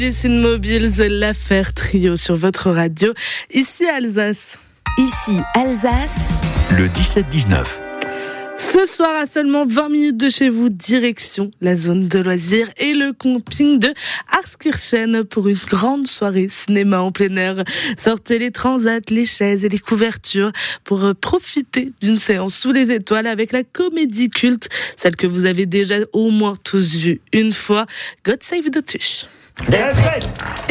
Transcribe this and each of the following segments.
Dessine Mobiles, l'affaire trio sur votre radio, ici Alsace. Ici Alsace, le 17-19. Ce soir, à seulement 20 minutes de chez vous, direction la zone de loisirs et le camping de Arskirchen pour une grande soirée cinéma en plein air. Sortez les transats, les chaises et les couvertures pour profiter d'une séance sous les étoiles avec la comédie culte, celle que vous avez déjà au moins tous vue une fois, God Save the Tush. Des frites.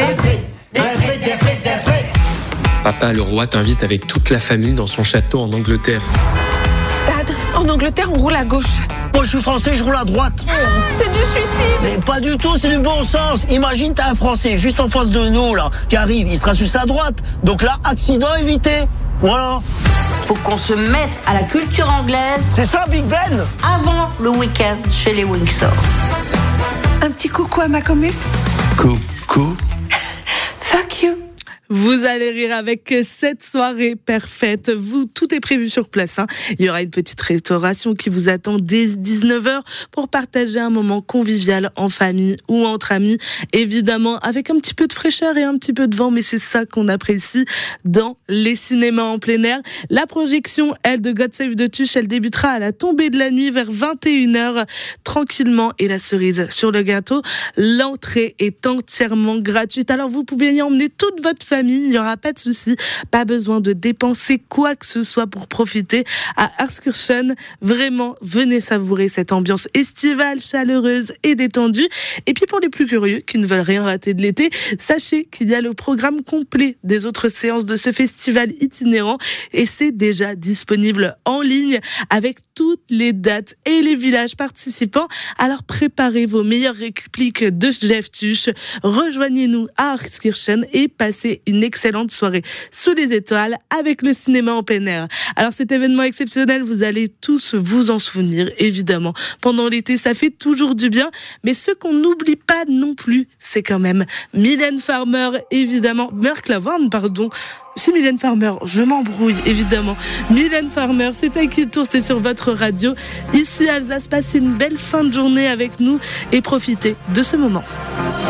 Papa, le roi t'invite avec toute la famille dans son château en Angleterre. Dad, en Angleterre, on roule à gauche. Moi, je suis français, je roule à droite. C'est du suicide. Mais pas du tout, c'est du bon sens. Imagine, t'as un Français juste en face de nous, là, qui arrive, il sera sur sa droite. Donc là, accident évité. Voilà. Faut qu'on se mette à la culture anglaise. C'est ça, Big Ben. Avant le week-end chez les Windsor. Un petit coucou à ma commune. Coucou. Fuck you. Vous allez rire avec cette soirée parfaite. Tout est prévu sur place. Il y aura une petite restauration qui vous attend dès 19h pour partager un moment convivial en famille ou entre amis. Évidemment, avec un petit peu de fraîcheur et un petit peu de vent, mais c'est ça qu'on apprécie dans les cinémas en plein air. La projection, elle, de God Save the Tush, elle débutera à la tombée de la nuit vers 21h, tranquillement. Et la cerise sur le gâteau, l'entrée est entièrement gratuite. Alors vous pouvez y emmener toute votre famille. Il n'y aura pas de souci, pas besoin de dépenser quoi que ce soit pour profiter à Arskirchen. Vraiment, venez savourer cette ambiance estivale, chaleureuse et détendue. Et puis pour les plus curieux qui ne veulent rien rater de l'été, sachez qu'il y a le programme complet des autres séances de ce festival itinérant et c'est déjà disponible en ligne avec toutes les dates et les villages participants. Alors préparez vos meilleures répliques de Jeff Tuch, rejoignez-nous à Arskirchen et passez une excellente soirée sous les étoiles avec le cinéma en plein air. Alors cet événement exceptionnel, vous allez tous vous en souvenir, évidemment. Pendant l'été, ça fait toujours du bien, mais ce qu'on n'oublie pas non plus, c'est quand même Mylène Farmer, évidemment. Marc Lavoine, pardon. C'est Mylène Farmer, je m'embrouille, évidemment. Mylène Farmer, c'est à qui le tour, c'est sur votre radio. Ici, Alsace, passez une belle fin de journée avec nous et profitez de ce moment.